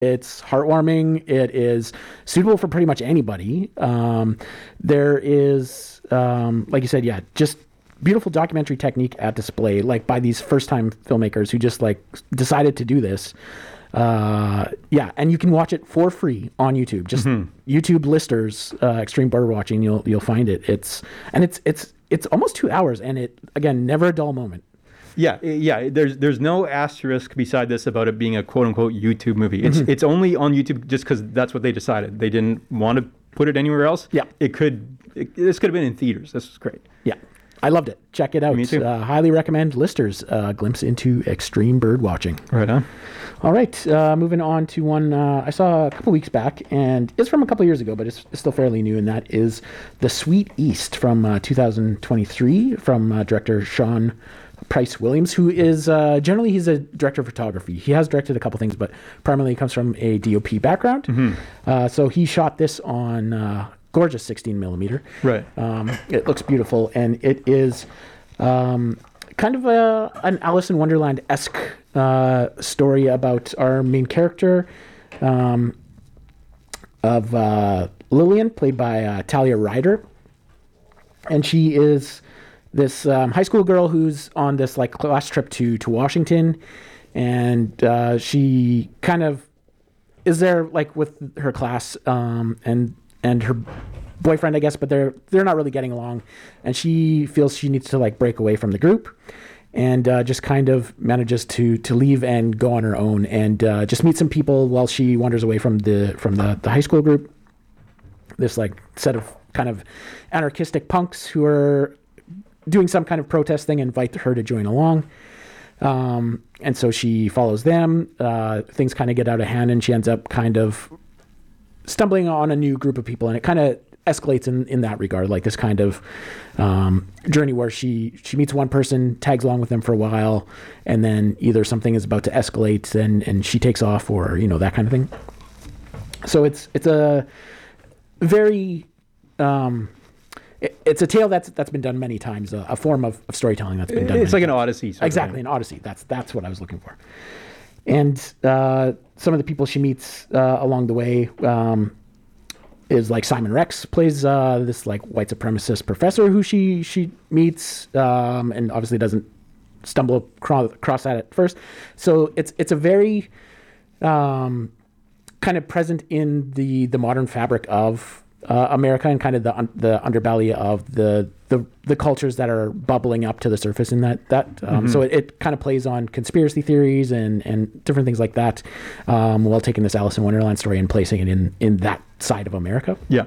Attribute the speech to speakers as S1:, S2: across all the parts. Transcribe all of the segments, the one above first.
S1: It's heartwarming. It is suitable for pretty much anybody. There is, like you said, yeah, just beautiful documentary technique at display, like by these first-time filmmakers who just like decided to do this. Yeah, and you can watch it for free on YouTube. Just YouTube listers, Extreme Bird Watching. You'll find it. It's almost 2 hours, and it again never a dull moment.
S2: Yeah. There's no asterisk beside this about it being a quote unquote YouTube movie. It's only on YouTube just because that's what they decided. They didn't want to put it anywhere else.
S1: Yeah,
S2: this could have been in theaters. This was great.
S1: Yeah, I loved it. Check it out.
S2: Me too.
S1: Highly recommend. Listers, glimpse into extreme bird watching.
S2: Right on.
S1: All right, moving on to one I saw a couple weeks back, and it's from a couple years ago, but it's still fairly new, and that is The Sweet East from 2023 from director Sean Price Williams, who is generally he's a director of photography. He has directed a couple things, but primarily comes from a DOP background. So he shot this on gorgeous 16 millimeter.
S2: Right.
S1: It looks beautiful, and it is kind of an Alice in Wonderland-esque story about our main character of Lillian, played by Talia Ryder, and she is this high school girl who's on this like class trip to Washington, and she kind of is there like with her class and her boyfriend, I guess, but they're not really getting along, and she feels she needs to like break away from the group, and just kind of manages to leave and go on her own, and just meet some people while she wanders away from the high school group. This like set of kind of anarchistic punks who are doing some kind of protest thing, invite her to join along. And so she follows them. Things kind of get out of hand, and she ends up kind of stumbling on a new group of people, and it kind of escalates in that regard, like this kind of journey where she meets one person, tags along with them for a while, and then either something is about to escalate and she takes off, or that kind of thing. So it's a very it's a tale that's been done many times, a form of storytelling that's been done.
S2: It's like
S1: times.
S2: an Odyssey.
S1: Exactly, an Odyssey. That's what I was looking for. And some of the people she meets along the way is like Simon Rex plays this like white supremacist professor who she meets, and obviously doesn't stumble across that at first. So it's a very kind of present in the modern fabric of America, and kind of the underbelly of the cultures that are bubbling up to the surface in that. So it kind of plays on conspiracy theories and different things like that, while taking this Alice in Wonderland story and placing it in that side of America.
S2: Yeah.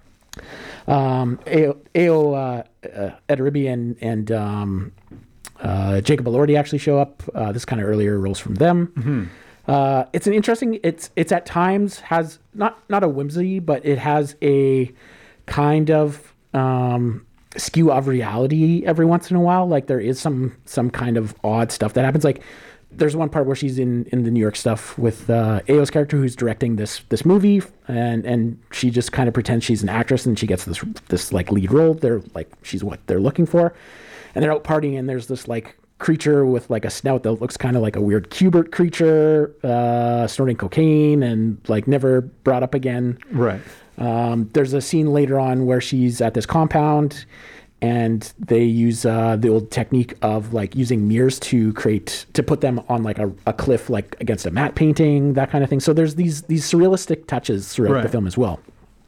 S1: Ayo Ederibi and Jacob Elordi actually show up. This kind of earlier roles from them. It's an interesting. It's at times has not a whimsy, but it has a kind of skew of reality every once in a while. Like there is some kind of odd stuff that happens. Like there's one part where she's in the New York stuff with Ayo's character who's directing this movie, and she just kind of pretends she's an actress, and she gets this like lead role. They're like she's what they're looking for, and they're out partying, and there's this like creature with like a snout that looks kind of like a weird Cubert creature, snorting cocaine and like never brought up again.
S2: Right.
S1: There's a scene later on where she's at this compound, and they use the old technique of like using mirrors to put them on like a cliff, like against a matte painting, that kind of thing. So there's these surrealistic touches throughout the film as well.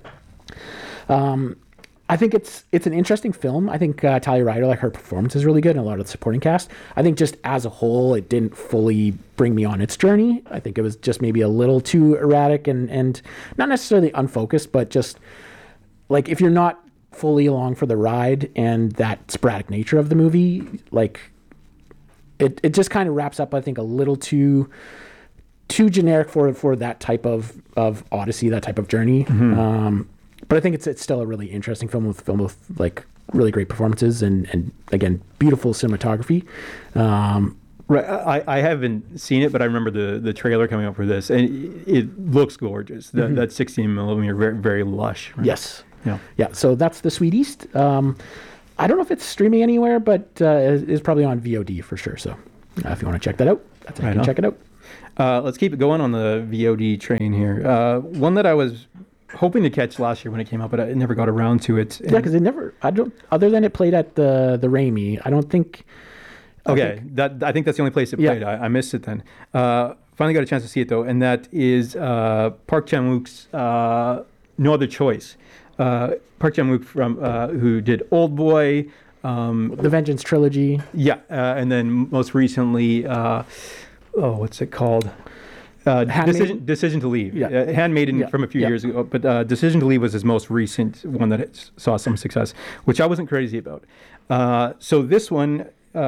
S1: I think it's an interesting film. I think Talia Ryder, like her performance is really good, and a lot of the supporting cast. I think just as a whole, it didn't fully bring me on its journey. I think it was just maybe a little too erratic and not necessarily unfocused, but just like if you're not fully along for the ride and that sporadic nature of the movie, like it just kind of wraps up, I think, a little too generic for that type of odyssey, that type of journey. But I think it's still a really interesting film with like really great performances and again beautiful cinematography.
S2: Right, I haven't seen it, but I remember the trailer coming up for this, and it looks gorgeous. That 16 millimeter, very, very lush. Right?
S1: Yes.
S2: Yeah.
S1: So that's The Sweet East. I don't know if it's streaming anywhere, but it's probably on VOD for sure. So if you want to check that out, that's how you can check it out.
S2: Let's keep it going on the VOD train here. One that I was hoping to catch last year when it came out, but I never got around to it.
S1: Yeah, because I don't, other than it played at the Ramey, I don't think.
S2: I think that's the only place it played. I missed it then. Finally got a chance to see it though, and that is Park Chan-wook's No Other Choice. Park Chan-wook from who did Old Boy,
S1: the Vengeance trilogy.
S2: Yeah, and then most recently, what's it called? Decision to Leave.
S1: Yeah.
S2: Handmaiden from a few years ago, but Decision to Leave was his most recent one that saw some success, which I wasn't crazy about. So this one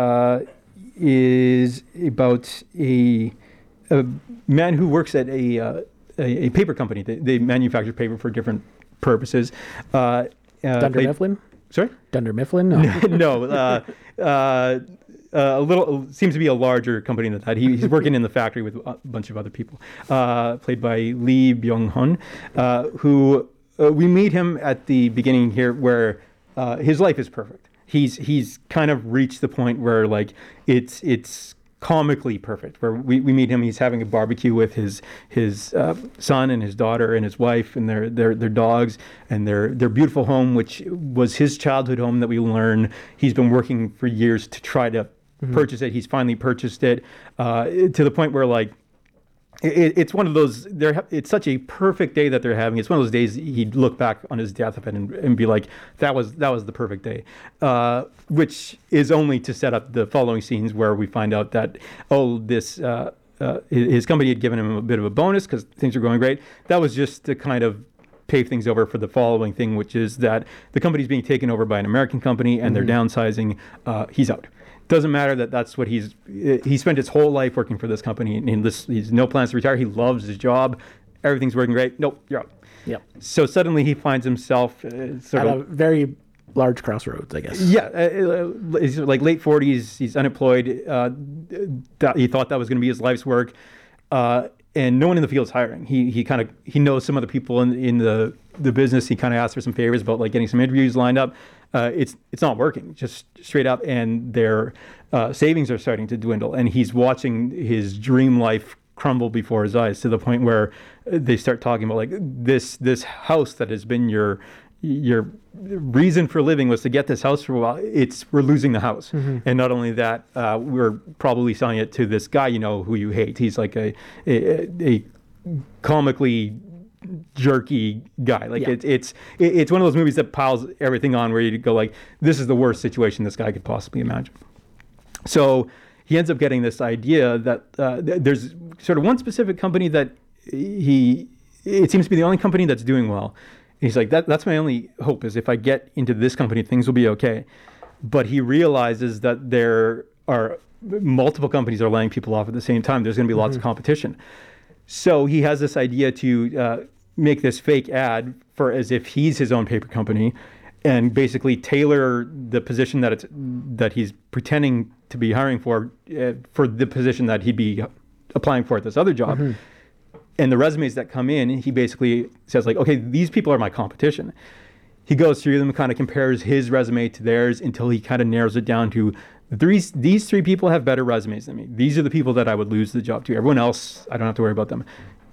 S2: is about a man who works at a paper company. They manufacture paper for different purposes.
S1: Dunder Mifflin?
S2: Sorry?
S1: Dunder Mifflin? No.
S2: No. A little seems to be a larger company than that. He's working in the factory with a bunch of other people, played by Lee Byung-hun, who we meet him at the beginning here, where his life is perfect. He's kind of reached the point where like it's comically perfect. Where we meet him, he's having a barbecue with his son and his daughter and his wife and their dogs and their beautiful home, which was his childhood home that we learn he's been working for years to try to purchase it. He's finally purchased it to the point where like it's one of those. It's such a perfect day that they're having. It's one of those days he'd look back on his deathbed and be like, that was the perfect day, which is only to set up the following scenes where we find out that his company had given him a bit of a bonus because things are going great. That was just to kind of pave things over for the following thing, which is that the company's being taken over by an American company and they're downsizing. He's out. Doesn't matter that's what he spent his whole life working for this company and he's no plans to retire. He loves his job. Everything's working great. Nope, you're out.
S1: Yep.
S2: So suddenly he finds himself
S1: at a very large crossroads, I guess.
S2: Yeah, he's like late 40s. He's unemployed. He thought that was going to be his life's work, and no one in the field is hiring. He knows some other people in the business. He kind of asked for some favors about like getting some interviews lined up. It's not working, just straight up, and their savings are starting to dwindle, and he's watching his dream life crumble before his eyes to the point where they start talking about like this house that has been your reason for living was to get this house for a while. We're losing the house, and not only that, we're probably selling it to this guy who you hate. He's like a comically jerky guy. Like it's one of those movies that piles everything on where you go like, this is the worst situation this guy could possibly imagine. So he ends up getting this idea that there's sort of one specific company that it seems to be the only company that's doing well. And he's like, that's my only hope, is if I get into this company, things will be okay. But he realizes that there are multiple companies that are laying people off at the same time. There's going to be lots of competition. So he has this idea to make this fake ad for as if he's his own paper company, and basically tailor the position that he's pretending to be hiring for the position that he'd be applying for at this other job. And the resumes that come in, he basically says like, okay, these people are my competition. He goes through them, kind of compares his resume to theirs until he kind of narrows it down to these three people have better resumes than me. These are the people that I would lose the job to. Everyone else, I don't have to worry about them.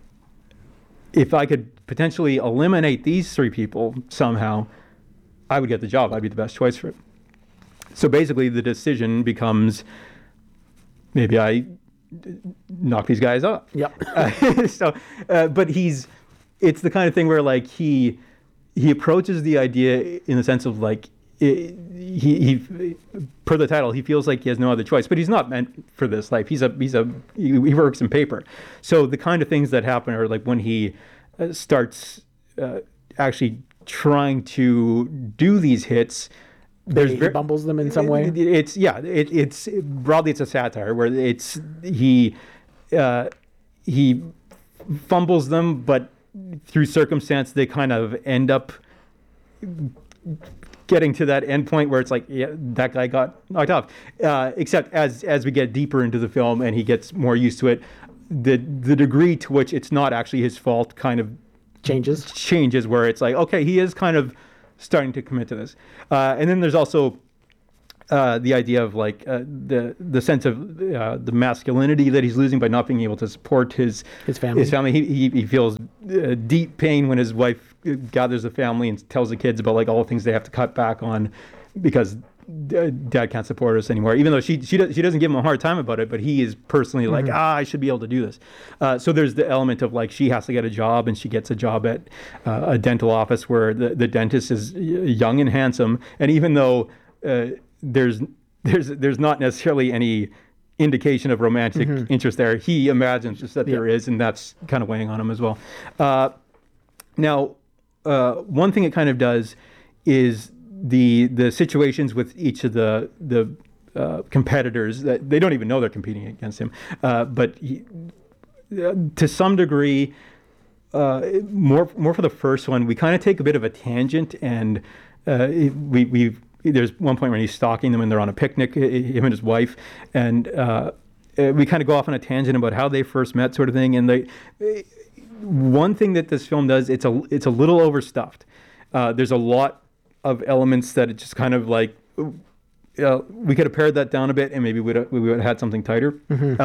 S2: If I could potentially eliminate these three people somehow, I would get the job. I'd be the best choice for it. So basically the decision becomes, maybe I knock these guys up.
S1: Yep.
S2: But it's the kind of thing where like he approaches the idea in the sense of like, he per the title, he feels like he has no other choice, but he's not meant for this life. He works in paper. So the kind of things that happen are like when he starts actually trying to do these hits,
S1: he bumbles them in some way.
S2: It's broadly it's a satire where he fumbles them, but through circumstance they kind of end up getting to that end point where it's like, yeah, that guy got knocked off. Except as we get deeper into the film and he gets more used to it, the degree to which it's not actually his fault kind of changes where it's like, okay, he is kind of starting to commit to this. And then there's also the idea of like the sense of the masculinity that he's losing by not being able to support his
S1: family.
S2: He feels deep pain when his wife gathers the family and tells the kids about like all the things they have to cut back on because dad can't support us anymore. Even though she doesn't give him a hard time about it, but he is personally like, I should be able to do this. So there's the element of like she has to get a job, and she gets a job at a dental office where the dentist is young and handsome, and even though there's not necessarily any indication of romantic interest there, he imagines just that there is, and that's kind of weighing on him as well. Now, one thing it kind of does is the situations with each of the competitors that they don't even know they're competing against him, but to some degree, more for the first one, we kind of take a bit of a tangent, and there's one point when he's stalking them and they're on a picnic, him and his wife, and we kind of go off on a tangent about how they first met, sort of thing. And one thing that this film does, it's a little overstuffed. There's a lot of elements that it just kind of like we could have pared that down a bit, and maybe we would have had something tighter.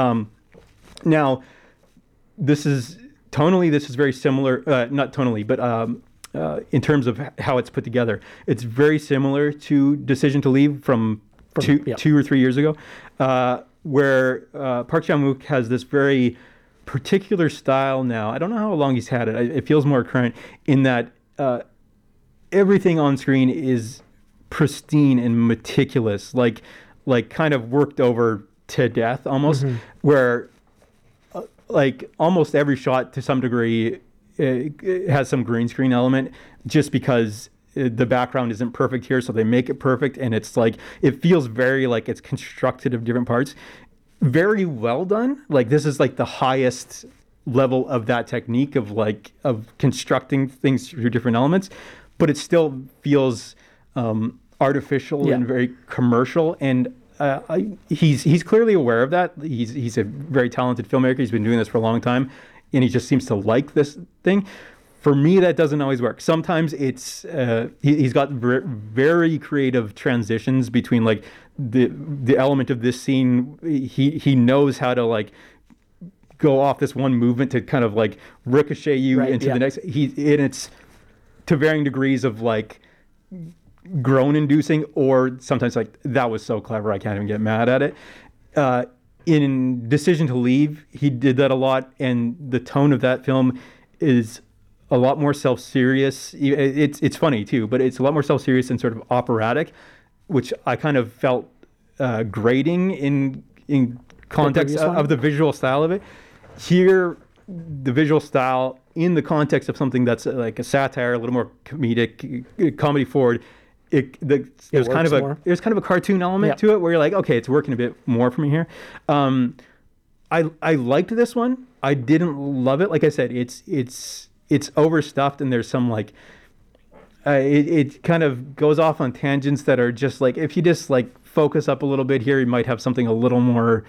S2: Now, this is very similar, not tonally, but in terms of how it's put together, it's very similar to Decision to Leave from 2 or 3 years ago, where Park Chan-wook has this very particular style now. I don't know how long he's had it. It feels more current in that everything on screen is pristine and meticulous, like kind of worked over to death almost, where like almost every shot to some degree it has some green screen element just because the background isn't perfect here, so they make it perfect, and it's like it feels very like it's constructed of different parts. Very well done. Like this is like the highest level of that technique of constructing things through different elements, but it still feels artificial and very commercial. And he's clearly aware of that. He's a very talented filmmaker. He's been doing this for a long time, and he just seems to like this thing. For me, that doesn't always work. Sometimes it's he's got very creative transitions between like the element of this scene. He knows how to like go off this one movement to kind of like ricochet you into the next. And it's to varying degrees of like groan-inducing, or sometimes like that was so clever I can't even get mad at it. In Decision to Leave, he did that a lot, and the tone of that film is a lot more self-serious. It's funny too, but it's a lot more self-serious and sort of operatic, which I kind of felt grating in context of the visual style of it. Here, the visual style in the context of something that's like a satire, a little more comedic, comedy forward, there's kind of a cartoon element to it where you're like, okay, it's working a bit more for me here. I liked this one. I didn't love it. Like I said, it's overstuffed, and there's some like it kind of goes off on tangents that are just like, if you just like focus up a little bit here, you might have something a little more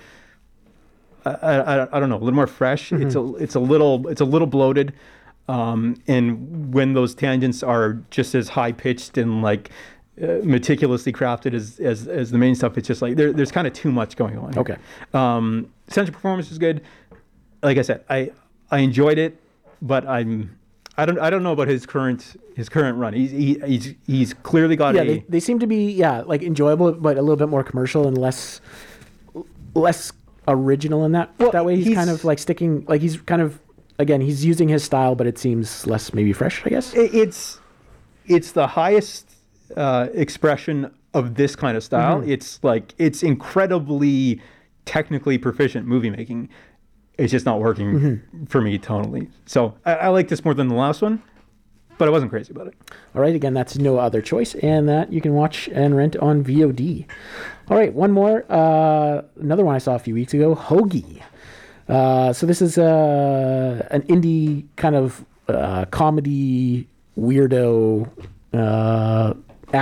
S2: I don't know, a little more fresh. It's a little bloated, and when those tangents are just as high pitched and like meticulously crafted as the main stuff, it's just like there's kind of too much going on.
S1: Okay.
S2: Central performance is good. Like I said, I enjoyed it, but I don't know about his current run. He's clearly got
S1: they seem to be like enjoyable, but a little bit more commercial and less original in that way. He's kind of like sticking, like he's kind of, again, he's using his style, but it seems less maybe fresh, I guess.
S2: It's the highest expression of this kind of style. It's incredibly technically proficient movie making. It's just not working for me tonally. So I like this more than the last one, but I wasn't crazy about it.
S1: All right, again, that's No Other Choice, and that you can watch and rent on VOD. All right, one more. Another one I saw a few weeks ago, Hoagie. So this is an indie kind of comedy, weirdo,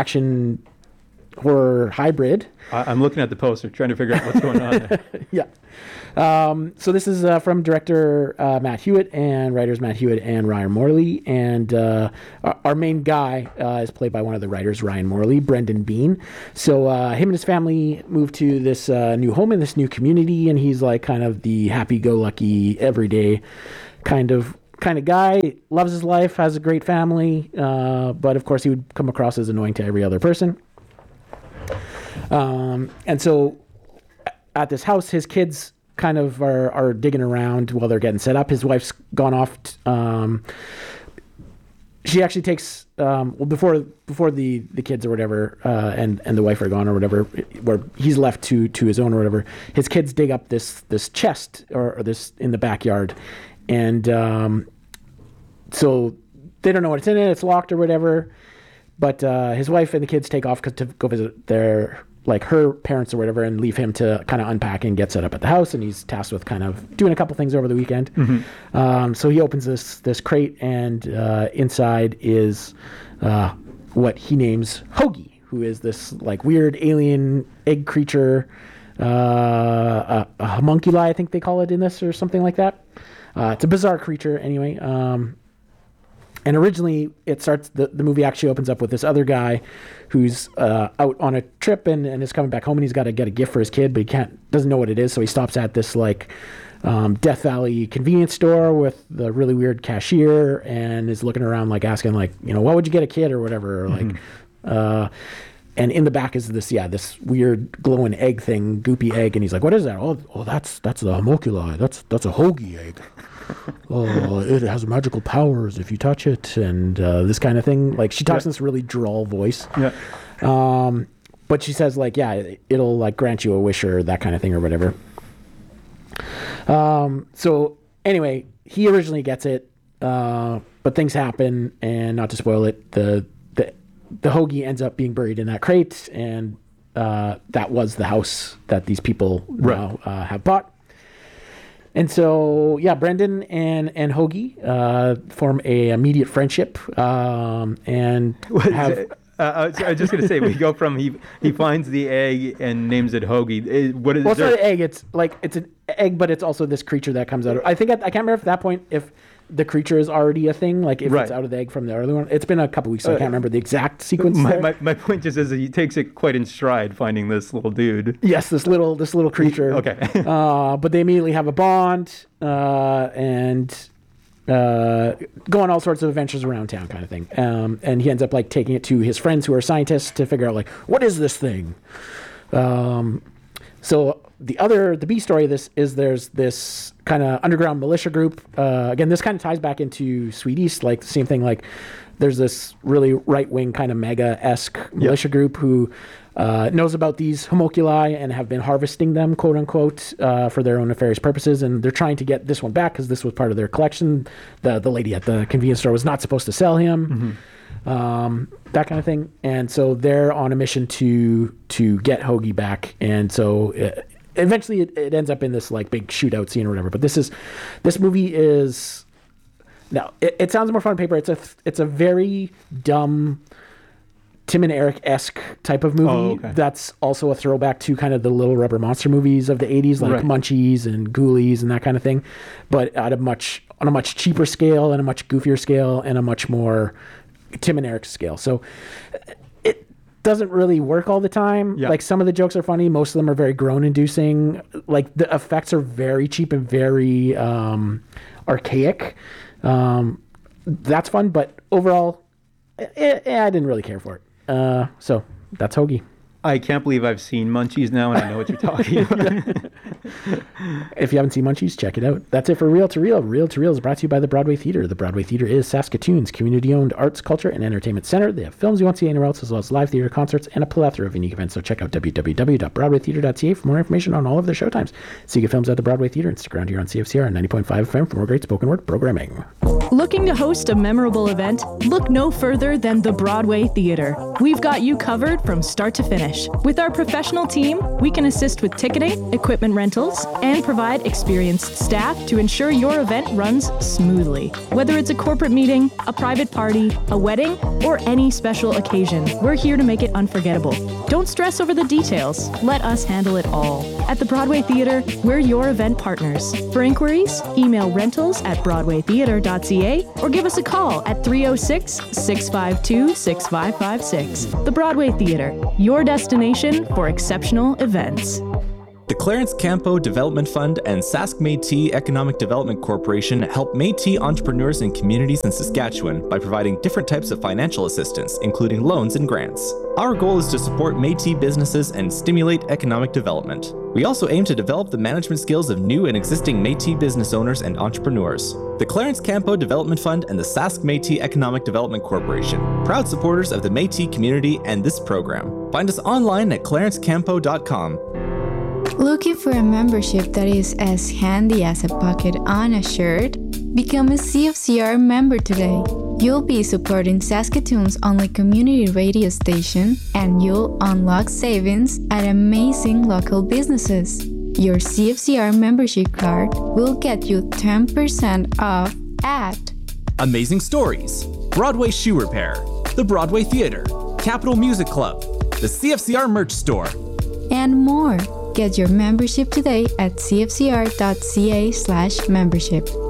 S1: action horror hybrid.
S2: I'm looking at the poster, trying to figure out what's going on there.
S1: Yeah. So this is from director Matt Hewitt and writers Matt Hewitt and Ryan Morley. And our main guy is played by one of the writers, Ryan Morley, Brendan Bean. So him and his family moved to this new home in this new community, and he's like kind of the happy-go-lucky, everyday kind of guy. Loves his life, has a great family, but of course he would come across as annoying to every other person. And so at this house, his kids kind of are digging around while they're getting set up. His wife's gone off. She actually takes before the kids or whatever, and the wife are gone or whatever, where he's left to his own or whatever. His kids dig up this chest or this in the backyard, and so they don't know what's in it. It's locked or whatever. But his wife and the kids take off to go visit her parents or whatever, and leave him to kind of unpack and get set up at the house. And he's tasked with kind of doing a couple things over the weekend. Mm-hmm. So he opens this crate, and inside is what he names Hoagie, who is this like weird alien egg creature, a homunculi, I think they call it in this, or something like that. It's a bizarre creature anyway. And originally, it starts. The movie actually opens up with this other guy, who's out on a trip and is coming back home, and he's got to get a gift for his kid, but doesn't know what it is. So he stops at this Death Valley convenience store with the really weird cashier, and is looking around asking what would you get a kid or whatever, or and in the back is this weird glowing egg thing, goopy egg, and he's like, what is that? Oh, that's the homunculi. That's a Hoagie egg. Oh, it has magical powers if you touch it, and this kind of thing. She talks in this really droll voice. Yeah. But she says it'll grant you a wish or that kind of thing or whatever. So anyway, he originally gets it, but things happen, and not to spoil it, the Hoagie ends up being buried in that crate, and that was the house that these people now have bought. And so, Brendan and Hoagie form a immediate friendship, and have.
S2: I was just going to say, we go from he finds the egg and names it Hoagie. What is?
S1: Well, it's not an egg. It's an egg, but it's also this creature that comes out of. I can't remember at that point if the creature is already a thing, if it's out of the egg from the early one. It's been a couple weeks, so I can't remember the exact sequence.
S2: My point just is that he takes it quite in stride, finding this little dude.
S1: Yes, this little creature.
S2: Okay.
S1: But they immediately have a bond, and go on all sorts of adventures around town, kind of thing. And he ends up taking it to his friends who are scientists to figure out what is this thing. So the B story of this is there's this kind of underground militia group. Again, this kind of ties back into Sweet East, the same thing. There's this really right-wing kind of MAGA-esque militia group who knows about these homunculi and have been harvesting them, quote unquote, for their own nefarious purposes. And they're trying to get this one back because this was part of their collection. The lady at the convenience store was not supposed to sell him. Mm-hmm. That kind of thing. And so they're on a mission to get Hoagie back. And so eventually it ends up in this big shootout scene or whatever. But this movie is, now it sounds more fun on paper. It's a very dumb Tim and Eric-esque type of movie.
S2: Oh, okay.
S1: That's also a throwback to kind of the Little Rubber Monster movies of the 80s, Munchies and Ghoulies and that kind of thing, but on a much cheaper scale and a much goofier scale and a much more Tim and Eric scale. So it doesn't really work all the time. Yeah. Some of the jokes are funny. Most of them are very groan-inducing. The effects are very cheap and very archaic. That's fun, but overall, I didn't really care for it. So that's Hoagie.
S2: I can't believe I've seen Munchies now, and I know what you're talking about.
S1: If you haven't seen Munchies, check it out. That's it for Reel to Reel. Reel to Reel is brought to you by the Broadway Theatre. The Broadway Theatre is Saskatoon's community-owned arts, culture, and entertainment center. They have films you won't see anywhere else, as well as live theatre, concerts, and a plethora of unique events. So check out www.broadwaytheatre.ca for more information on all of their showtimes. See good films at the Broadway Theatre and stick around here on CFCR 90.5 FM for more great spoken word programming.
S3: Looking to host a memorable event? Look no further than the Broadway Theatre. We've got you covered from start to finish. With our professional team, we can assist with ticketing, equipment rental, rentals and provide experienced staff to ensure your event runs smoothly. Whether it's a corporate meeting, a private party, a wedding, or any special occasion, we're here to make it unforgettable. Don't stress over the details. Let us handle it all. At the Broadway Theater, we're your event partners. For inquiries, email rentals@broadwaytheater.ca or give us a call at 306-652-6556. The Broadway Theater, your destination for exceptional events.
S4: The Clarence Campo Development Fund and Sask Métis Economic Development Corporation help Métis entrepreneurs and communities in Saskatchewan by providing different types of financial assistance, including loans and grants. Our goal is to support Métis businesses and stimulate economic development. We also aim to develop the management skills of new and existing Métis business owners and entrepreneurs. The Clarence Campo Development Fund and the Sask Métis Economic Development Corporation, proud supporters of the Métis community and this program. Find us online at clarencecampo.com.
S5: Looking for a membership that is as handy as a pocket on a shirt? Become a CFCR member today. You'll be supporting Saskatoon's only community radio station, and you'll unlock savings at amazing local businesses. Your CFCR membership card will get you 10% off at
S4: Amazing Stories, Broadway Shoe Repair, the Broadway Theater, Capital Music Club, the CFCR Merch Store,
S5: and more. Get your membership today at cfcr.ca/membership.